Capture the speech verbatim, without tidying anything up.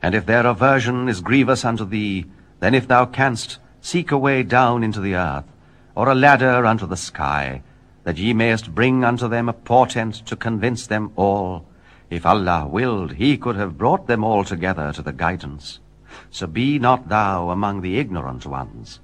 And if their aversion is grievous unto thee, then if thou canst, seek a way down into the earth, or a ladder unto the sky, that ye mayest bring unto them a portent to convince them all. If Allah willed, he could have brought them all together to the guidance. So be not thou among the ignorant ones,